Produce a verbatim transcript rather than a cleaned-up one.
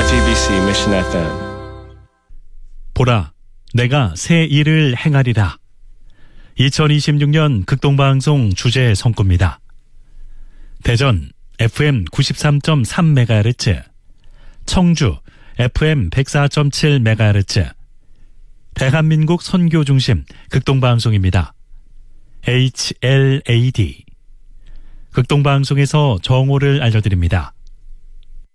지티비씨 Mission 에프엠. 보라, 내가 새 일을 행하리라. 이천이십육 년 극동방송 주제 성구입니다. 대전 에프엠 구십삼 점 삼 메가헤르츠, 청주 에프엠 백사 점 칠 메가헤르츠, 대한민국 선교 중심 극동방송입니다. 에이치엘에이디. 극동방송에서 정오를 알려드립니다.